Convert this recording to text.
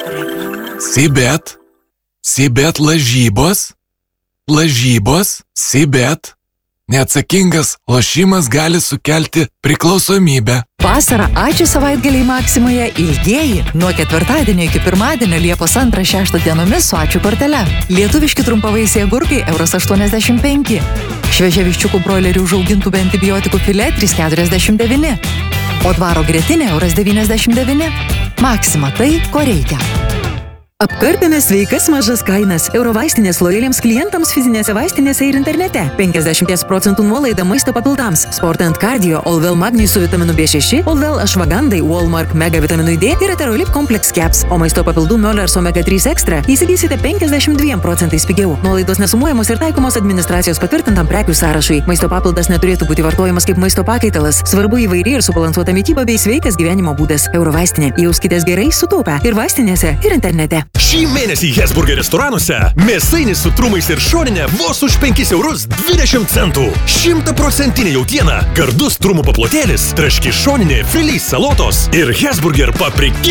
Sibet. Sibet lažybos. Lažybos. Sibet. Neatsakingas lošimas gali sukelti priklausomybę. Vasarą ačiū savaitgaliai Maksimoje ilgieji. Nuo ketvirtadienio iki pirmadienio Liepos 2-6 dienomis su ačiū kortele. Lietuviški trumpavaisiai agurkai €85. Šviežia viščiukų broilerių užaugintų be antibiotikų filė 3,49. O dvaro grietinė €99. Maksima tai, ko reikia. Apkarpėme sveikas mažas kainas. Eurovaistinės lojaliems klientams fizinėse vaistinėse ir internete. 50% nuolaida maisto papildams. Sport & Cardio, Allwell Magnui su vitaminu B6, Allwell Ashwagandai, Walmark Mega vitaminui D ir Eterolip Complex Caps. O maisto papildų Möllers Omega 3 Extra įsigysite 52% pigiau. Nuolaidos nesumuojamos ir taikomos administracijos patvirtintam prekių sąrašui. Maisto papildas neturėtų būti vartojamas kaip maisto pakaitalas. Svarbu įvairi ir subalansuota mityba bei sveikas gyvenimo būdas. Eurovaistinė. Jauskitės gerai sutaupę ir vaistinėse ir internete. Šį mėnesį Hesburger restoranuose mėsainis su trumais ir šoninė vos už €5,20. 100% jautiena, gardus trumų paplotėlis, traški šoninė, filės salotos ir Hesburger papriki